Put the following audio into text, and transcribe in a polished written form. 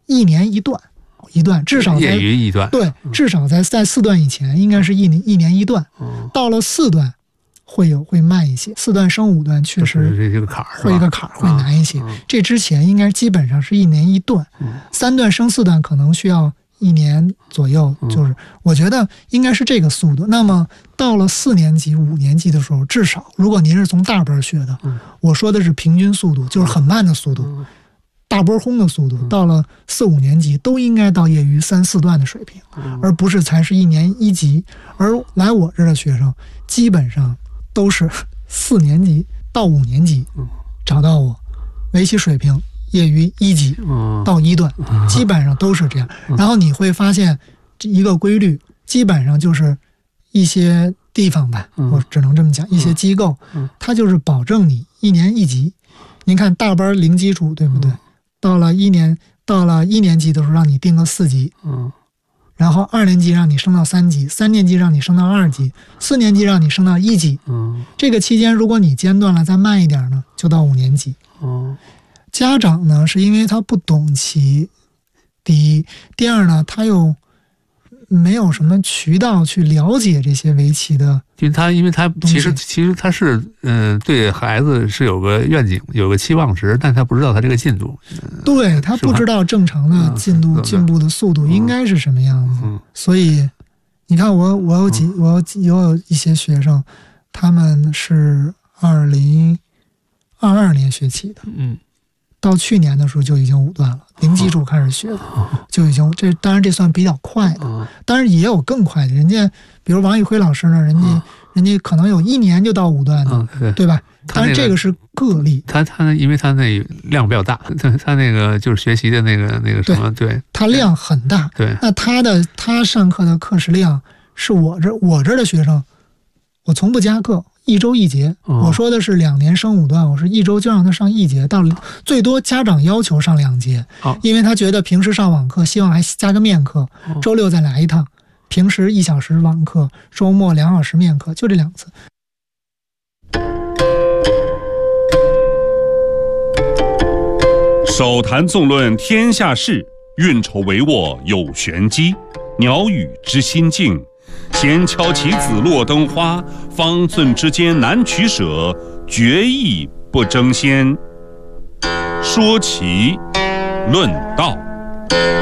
1年1段，至少业余一段， 对，至少在4段以前应该是一年1段，到了4段会慢一些，4段升5段确实这个坎儿会一个坎儿会难一些。这之前应该基本上是1年1段，3段升4段可能需要1年左右，就是我觉得应该是这个速度。那么到了4年级、5年级的时候，至少如果您是从大班学的，我说的是平均速度，就是很慢的速度，大波轰的速度，到了4、5年级都应该到业余3、4段的水平，而不是才是1年1级。而来我这儿的学生基本上都是4年级到5年级找到我，围棋水平业余1级到1段，基本上都是这样。然后你会发现一个规律，基本上就是一些地方吧，我只能这么讲，一些机构，它就是保证你1年1级。您看大班零基础，对不对？到了1年级的时候让你定个4级，然后2年级让你升到3级，3年级让你升到2级，4年级让你升到1级。这个期间如果你间断了再慢一点呢，就到5年级。家长呢是因为他不懂棋，第一，第二呢他又没有什么渠道去了解这些围棋的， 因为他其实他是对孩子是有个愿景，有个期望值，但他不知道他这个进度， 对，他不知道正常的进步的速度应该是什么样子。所以你看我有一些学生，他们是2022年学棋的，到去年的时候就已经5段了，零基础开始学的，就已经当然这算比较快的，当然也有更快的，人家比如王宇辉老师呢，人家可能有1年就到5段的，对吧？当然这个是个例， 他因为他那量比较大，他那个就是学习的那个什么，对， 他量很大， 对， 那他上课的课时量是我这儿的学生，我从不加课。1周1节，我说的是2年升5段，我是1周就让他上1节，到最多家长要求上2节，因为他觉得平时上网课，希望还加个面课，周6再来一趟，平时1小时网课，周末2小时面课，就这2次。 手谈纵论天下事，运筹帷幄有玄机，鸟语知心境。闲敲棋子落灯花，方寸之间难取舍，决意不争先。说棋论道。